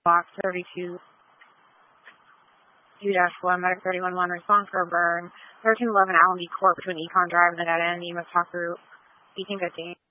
Box 32 2-1, Medic 311, respond for a burn. 1311 Allenby Court between Econ Drive and the dead end. You must talk through 1850.